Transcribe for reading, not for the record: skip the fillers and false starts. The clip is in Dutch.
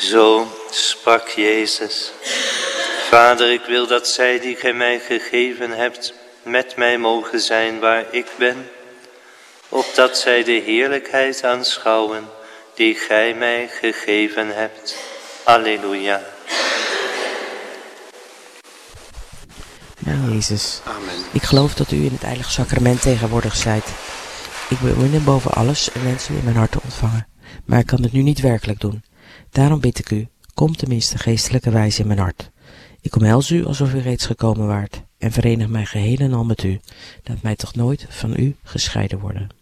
Zo sprak Jezus. Vader, ik wil dat zij die gij mij gegeven hebt, met mij mogen zijn waar ik ben, opdat zij de heerlijkheid aanschouwen die gij mij gegeven hebt. Alleluia. Mijn Jezus, Amen. ik geloof dat u in het heilige sacrament tegenwoordig zijt. Ik bemin hem boven alles en wens u in mijn hart te ontvangen. Maar ik kan het nu niet werkelijk doen. Daarom bid ik u, kom tenminste geestelijke wijze in mijn hart. Ik omhels u alsof u reeds gekomen waart en verenig mij geheel en al met u. Laat mij toch nooit van u gescheiden worden.